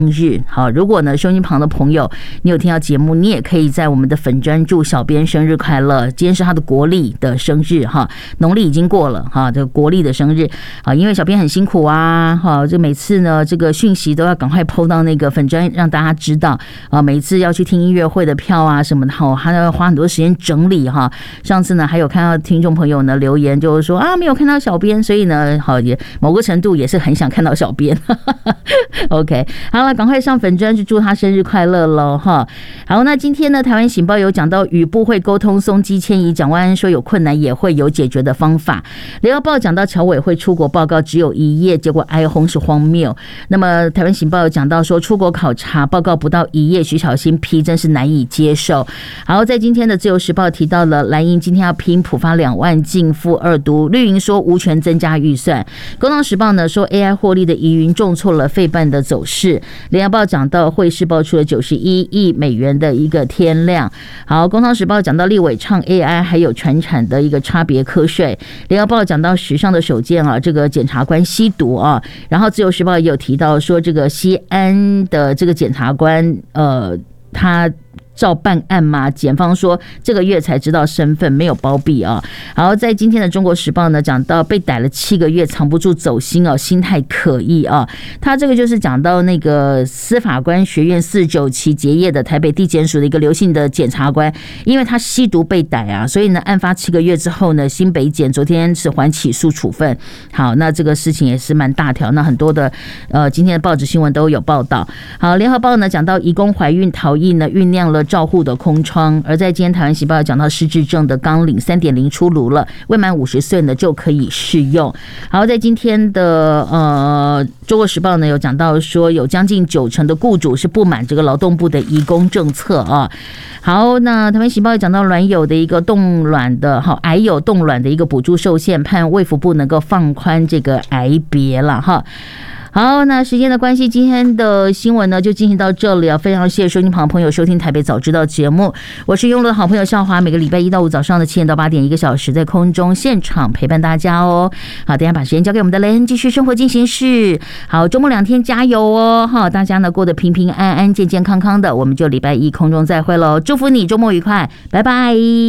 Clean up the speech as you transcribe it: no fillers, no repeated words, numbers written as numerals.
日。好，如果呢收音旁的朋友你有听到节目，你也可以在我们的粉专祝小编生日快乐。今天是他的国历的生日哈，农历已经过了哈，这个国历的生日啊，因为小编很辛苦啊哈，这每次呢这个讯息都要赶快 po 到那个粉专让大家知道啊，每次要去听音乐会的票啊什么的哈，还要花很多时间整理哈。上次呢还有看到听众朋友呢留言就是说啊没有看到小编，所以呢好也某个程度也是很想看到小编。OK， 好了，赶快上粉专去祝他生日快乐喽哈。好，那今天呢，台湾醒报有讲到与部会沟通松基迁移，蒋万安说有困难也会有解决的方法。联合报讲到侨委会出国报告只有1页，结果哀轰是荒谬。那么台湾醒报有讲到说出国考察报告不到1页，徐小新批真是难以接受。好，在今天的自由时报提到了蓝营今天要拼普发2万进赴2都，绿营说无权增加预算。工商时报呢说 AI 获利的疑云重挫了费半的走势。联合报讲到汇市爆出了91亿美元的一个天量。好，工商时报讲到立委唱 AI 还有传产的一个差别课税。联合报讲到史上的首件啊，这个检察官吸毒啊。然后自由时报也有提到说这个西安的这个检察官他照办案吗？检方说这个月才知道身份，没有包庇啊。然后在今天的中国时报呢，讲到被逮了7个月，藏不住走心哦，心态可疑啊。他这个就是讲到那个司法官学院49期结业的台北地检署的一个刘姓的检察官，因为他吸毒被逮啊，所以呢，案发7个月之后呢，新北检昨天是还起诉处分。好，那这个事情也是蛮大条，那很多的今天的报纸新闻都有报道。好，联合报呢讲到移工怀孕逃逸呢，酝酿了照护的空窗。而在今天台湾时报讲到失智症的纲领 3.0 出炉了，未满50岁呢就可以适用。好，在今天的中国时报呢有讲到说，有将近90%的雇主是不满这个劳动部的移工政策啊。好，那台湾时报讲到卵友的一个冻卵的癌友冻卵的一个补助受限，盼卫福部能够放宽这个癌别了哈。好，那时间的关系，今天的新闻呢就进行到这里啊！非常谢谢收听旁的朋友收听台北早知道节目，我是拥乐的好朋友校华，每个礼拜1到5早上的7点到8点1个小时在空中现场陪伴大家哦。好，等一下把时间交给我们的雷恩，继续生活进行式。好，周末2天加油哦！哈，大家呢过得平平安安、健健康康的，我们就礼拜1空中再会喽！祝福你周末愉快，拜拜。